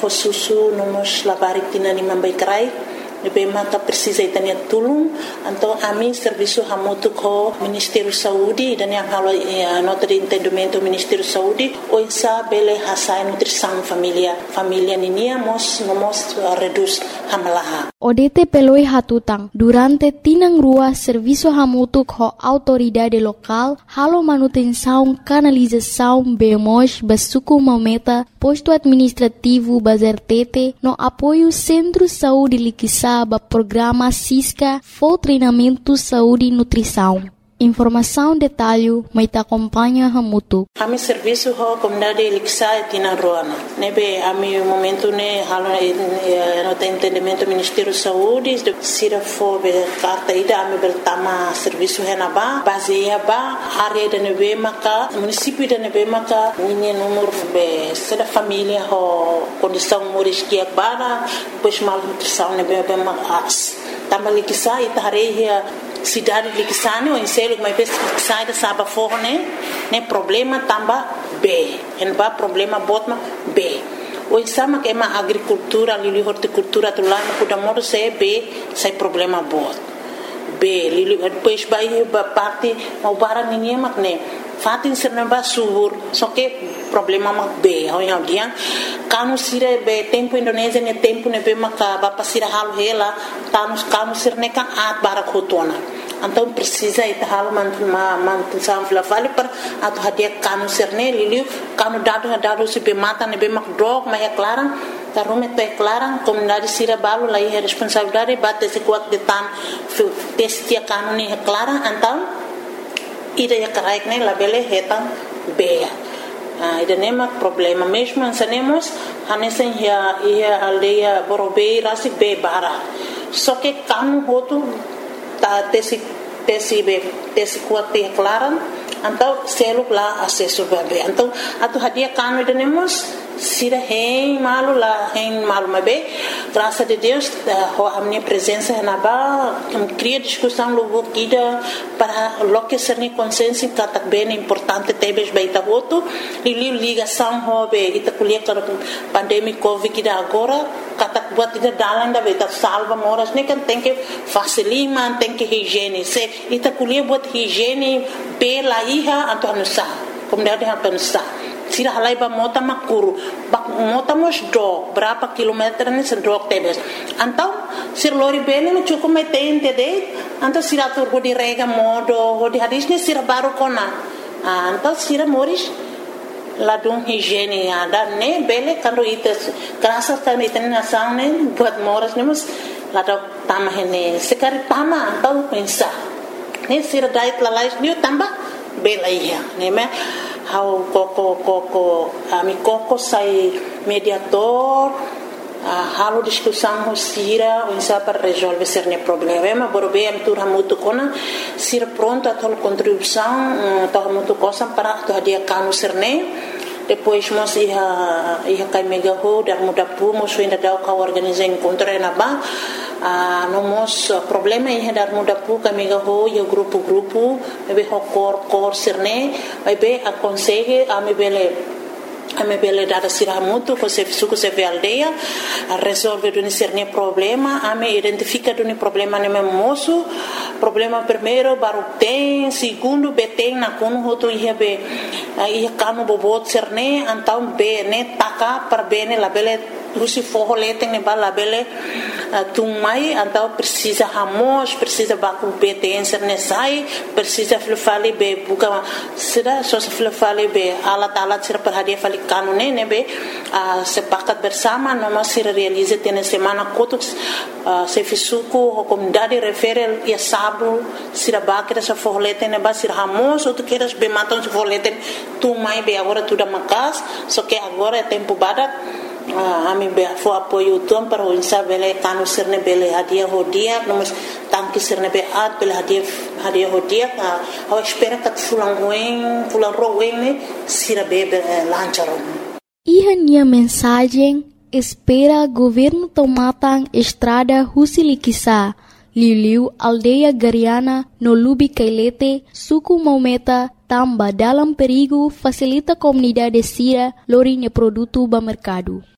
susu nomos labarik tina ni mambai kerai Nebe maka precisa itania tulung então ami serviço hamutu ko Ministério Saúde dan yang halo nota de entendimento Ministério Saúde oisa bele hasai nutrição familia ninia mos reduz hamalaha ODT peloi hatutang durante tinang rua serviço hamutu ko autoridade local halo manutenção canalização bemos basuku maumeta posto administrativo Bazertete no apoio Centro Saúde Liquissá programa Cisca for treinamento saúde e nutrição. Informação detalhe mas te acompanha hamutu. Ami serviço ho comunidade Liquissá tina roana. Nebe ami momento ne halo no entendimento Ministério Saúde sira for be carta ida ami bertama serviço henaba baseia ba área de nebe maka município de nebe maka ninha número be seda família ho condição moris que bana pois malnutrição nebe be mas tama Liquissá itareia cidade de Liquissane ou em selo mas sai da saba forne né problema tamba B en ba problema botma B o sama que ma agricultura lili horticultura tu lá no kuda modo se B sai problema bot B lili depois vai parte mau barang ninguém mak ne fatin serna subur só que problema mak B ho yang dia kanu sire be tempo Indonesia ne tempo ne be maka ba pasira halu hela kanu sirne kan at barak hotona então precisa ita hal mantenção vale para atu hadia kanu serne liliu kanu dado se be mata ne be mak drog mas é clara tarume to é clara comunidade sira balu lá é responsabilidade bate se kuat de tan testia kanu ne é clara então ida ya karaik ne labele hetan beia ida nema problema mesmo ansanemos hanesen ia aldeia borobei rasi be bara só que kanu hotu ta tesi kuat clara então selo lá acesso bebê então atu hadia kanu tenemos sira hein malu mabe graças a Deus a minha presença na ba cria discussão logo ida para loque ser ni consciência que tá bem importante tebes baita voto e ligação hobe ita kuliah para pandemia covid ida agora kata buat ida dalan da baita salva moras ne kan tem que facilima tem que higiene se ita kuliah buat higiene pela iha atau anusa comunidade anusa sira halai ba mota makuru mota mos do berapa kilometer ni sendok tebes antau sir lori bene no cukup metente de antau sira tur di rega modo di hadis ni sira baru kona antau sira moris ladung higiene ada ne bele kando ites graças kan iten nasang ne buat moras nemos ladok tamahene sekari tama antau pensa ne sira dait lalais ni tambah bela iya ne me how koko ami koko sai mediator halo discussão sira onsa para resolver cerne problema borobe am tur hamutu kona sira pronto a tol contribuição to hamutu cosa para to dia kanu cerne depois mos ia kai mega ho dar muda pu mos ainda dau ka organizar encontro na ba no mos problema ia dar muda pu ka mega ho ia grupo be ho cor cerne vai be aconselhe a me bele dada sira mutu ko se suku se aldeia a resolve do cerne problema a me identifica do problema ne moço problema primeiro baru tem segundo beteng na kono hoto ia be ia kanu bobot cerne então be ne taka per bene la bele rusi forro leteng ne bala bele tumai então precisa hamos precisa baku beteng cerne sai precisa flufali be buka sira so flufali be alat sira per hadia fali kanu ne be sepakat bersama noma sira realize tene semana kotuk se fisuku o comunidade referel ia sabu sira bakira sa forleten ne ba sira hamos outro queiras be matam se forleten tu mai be agora tudo makas só que agora é tempo badak ami be fo apoio tom para o insabele kanu sirne bele hadia hodia nomos tanki sirne be at bele hadia hodia a espera que fulan roen ne sira be lancharon. Ihania mensagem espera governo tomatang estrada Husiliquissá Liliu aldeia Gariana no Lubi Kailete suku Maumeta tamba dalam perigo facilita comunidade sira lorinya produto ba mercado.